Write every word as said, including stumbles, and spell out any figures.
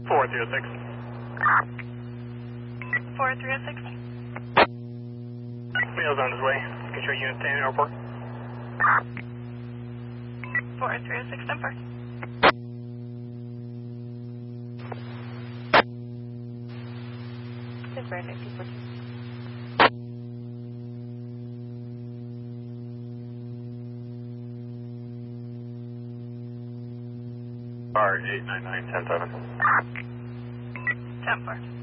four three oh six. four three oh six. Meals on his way. Control unit staying in airport. four three oh six, ten four. This is very nice people. R eight nine nine ten seven. ten four.